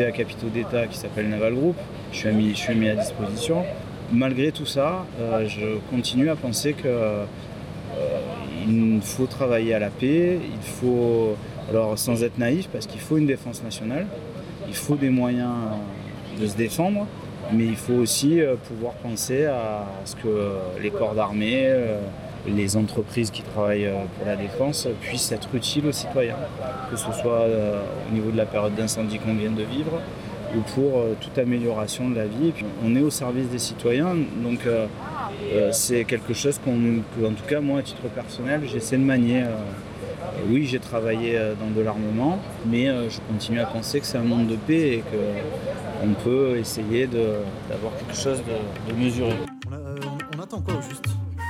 à capitaux d'État qui s'appelle Naval Group. Je suis mis à disposition. Malgré tout ça, je continue à penser qu'il faut travailler à la paix, il faut, alors sans être naïf, parce qu'il faut une défense nationale, il faut des moyens de se défendre, mais il faut aussi pouvoir penser à ce que les corps d'armée, les entreprises qui travaillent pour la défense puissent être utiles aux citoyens, que ce soit au niveau de la période d'incendie qu'on vient de vivre ou pour toute amélioration de la vie. Et puis, on est au service des citoyens, donc c'est quelque chose que, en tout cas, moi, à titre personnel, j'essaie de manier. Oui, j'ai travaillé dans de l'armement, mais je continue à penser que c'est un monde de paix et qu'on peut essayer d'avoir quelque chose de mesuré. On attend quoi, juste